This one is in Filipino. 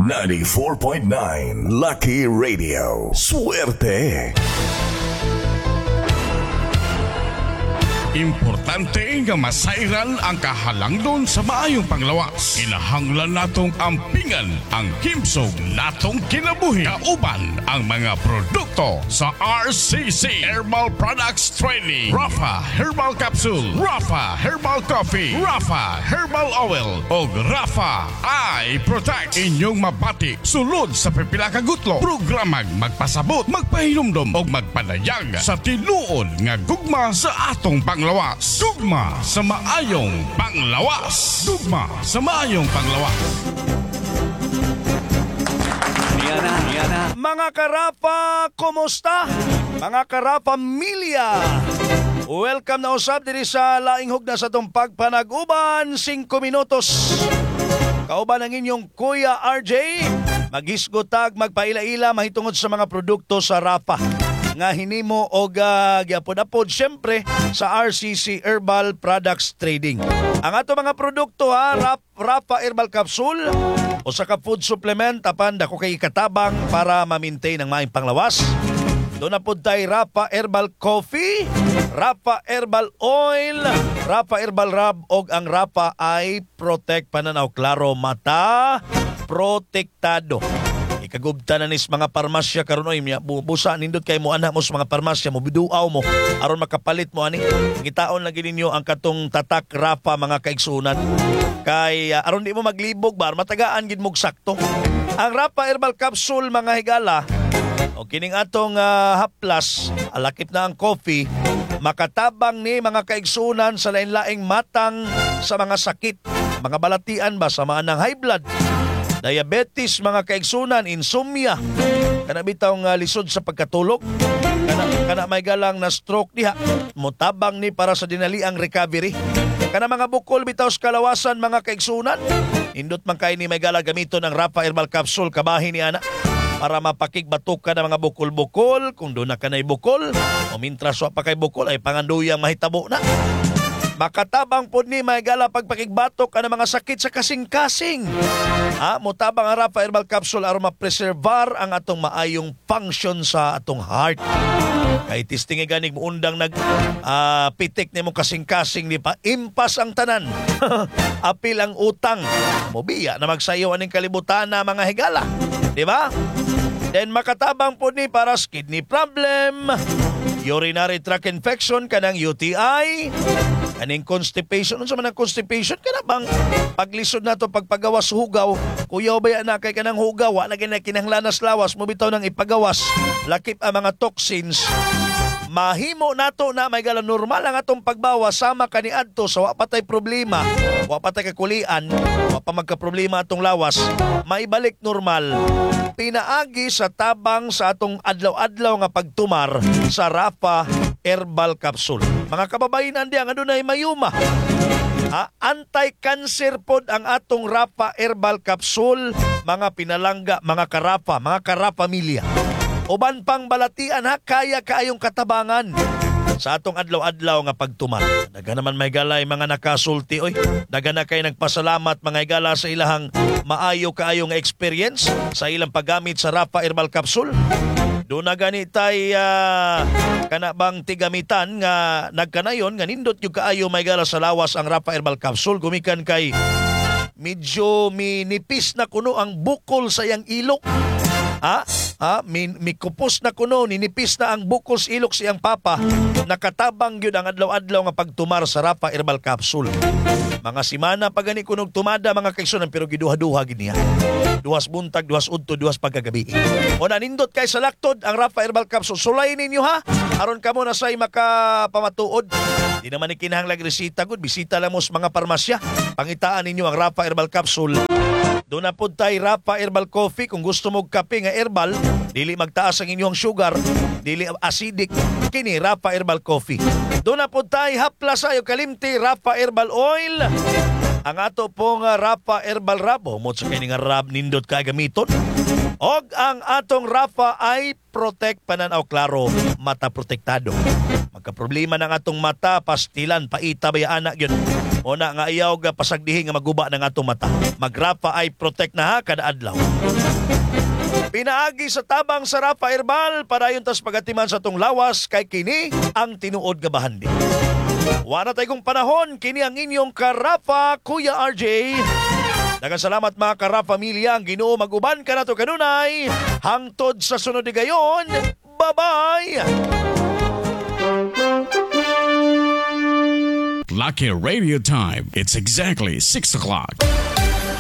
94.9 Lucky Radio. Suerte! Importante nga masayran ang kahalangdon sa maayong panglawas. Kinahanglan natong ampingan ang himsog natong kinabuhi. Kauban ang mga produkto sa RCC Herbal Products Trading. Rafa Herbal Capsule, Rafa Herbal Coffee, Rafa Herbal Oil o Rafa Eye Protect. Inyong mabati sulod sa pipila ka gutlo. Programang magpasabot, magpahinumdom o magpadayag sa tinuod nga gugma sa atong panglawas. Dugma sa maayong panglawas. Dugma sa maayong panglawas. Mga karapa, kumusta? Mga karapa milya, welcome na usab diri sa laing hugna sa itong pagpanag-uban 5 minutos. Kauban ang inyong Kuya RJ, maghisgotag, magpaila-ila mahitungod sa mga produkto sa Rafa nga hinimo og gyapon-apod syempre sa RCC Herbal Products Trading. Ang ato mga produkto Rafa Herbal Capsule o sa food supplement apan dako kay katabang para ma-maintain ang maayong panglawas. Doon na po tayo Rafa Herbal Coffee, Rafa Herbal Oil, Rafa Herbal Rub o ang Rafa Eye Protect pananaw klaro mata protektado. Ikagubta na nis mga parmasya karon oy busa nindot kay mo ana mo sa mga parmasya mo biduaw mo aron makapalit mo ani. Ngitaon lagi ninyo ang katong tatak Rafa mga kaigsunan kay aron di mo maglibog bar matagaan gid mo sakto. Ang Rafa Herbal Capsule mga higala o kining atong haplas alakip na ang coffee makatabang ni mga kaigsunan sa lain-laing matang sa mga sakit, mga balatian ba sa mga nang high blood, diabetes, mga kaigsunan, insomnia, kana bitaw nga lisod sa pagkatulog, kana may galang na stroke diha, mutabang ni para sa dinaliang recovery. Kana mga bukol bitaw sa kalawasan mga kaigsunan, indot man kay ni may gala gamiton ang Rafa Herbal Capsule kabahin ni ana para mapakigbatok ka ng mga bukol-bukol kung doon na ka na'y bukol o mintras wa pa kay bukol ay panganduyang mahitabo na. Makatabang po ni may gala pagpakigbatok ka ng mga sakit sa kasing-kasing. Mutabang ang Rafa Herbal Capsule aron ma-preservar ang atong maayong function sa atong heart. Kay tistingi ganig mo undang pitik ni mo kasing-kasing ni pa impas ang tanan. Apil ang utang. Mobiya na magsayo aning kalibutan na mga higala. Di ba? Then makatabang po ni para sa kidney problem, urinary tract infection, kanang UTI, kaning constipation. Unsa man ang constipation? Kana bang paglisod nato pagpagawas hugaw, kuyaw ba na kay kanang hugaw, wa na kinahanglanas lawas, mo bitaw nang ipagawas, lakip ang mga toxins. Mahimo nato na may galang normal ang atong pagbawas sama kaniadto sa wa patay problema, wa patay kakulian, wa pa magka-problema atong lawas, maibalik normal. Pinaagi sa tabang sa atong adlaw-adlaw nga pagtumar sa Rafa Herbal Capsule. Mga kababainan diyan adunay mayuma. Anti-cancer pod ang atong Rafa Herbal Capsule, mga pinalangga, mga karapa milya. Uban pang balatian kaya kaayong katabangan sa atong adlaw-adlaw nga pagtumar. Daga naman may galay mga nakasulti oy. Daga na kay nagpasalamat mga igala sa ilahang maayo kaayong experience sa ilang paggamit sa Rafa Herbal Capsule. Doon na gani tay kana bang tigamitan nga nagkanayon nga nindot yung kaayo may gala sa lawas ang Rafa Herbal Capsule gumikan kay medyo minipis na kuno ang bukol sa iyang ilok. Mikupos na kuno, ninipis na ang bukos ilok siyang papa, nakatabang yun ang adlaw-adlaw nga pagtumar sa Rafa Herbal Capsule. Mga simana pa gani kunog tumada mga kaigsunan pero giduha-duha giniya. Duhas buntag, duhas udto, duhas pagkagabi. O nanindot kay sa laktod ang Rafa Herbal Capsule. Sulay ninyo aron kamo na say makapamatuod. Di naman ni kinahanglan resita gud, bisita lang mo sa mga parmasya. Pangitaan ninyo ang Rafa Herbal Capsule. Doon na po tayo Rafa Herbal Coffee. Kung gusto mo kape nga herbal, dili magtaas ang inyong sugar, dili acidic, kini Rafa Herbal Coffee. Doon na po tayo haplas ayo kalimti Rafa Herbal Oil. Ang ato pong Rafa Herbal Rub, mo sa kini nga rub nindot kay gamiton. Og ang atong Rafa Eye Protect pananaw klaro, mata protektado. Magka-problema ng atong mata, pastilan, paita, bayaan yun. Una nga iyaw ga pasagdihi nga maguba ng atong mata. Mag-Rafa Eye Protect na ha kada adlaw. Pinaagi sa tabang sa Rafa Herbal para yun tas pagatiman sa tong lawas kay kini ang tinuod nga bahandi. Wala tayo kong panahon, kini ang inyong Karafa, Kuya RJ. Nagasalamat mga Karafa Pamilya, ang Ginoo mag-uban ka na to kanunay. Hangtod sa sunod ni gayon, bye-bye! Lucky Radio Time. It's exactly 6 o'clock.